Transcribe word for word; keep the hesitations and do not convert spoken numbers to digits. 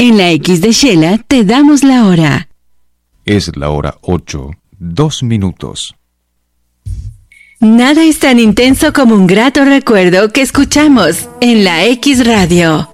En la X de Shela te damos la hora. Es la hora ocho, dos minutos. Nada es tan intenso como un grato recuerdo que escuchamos en la X Radio.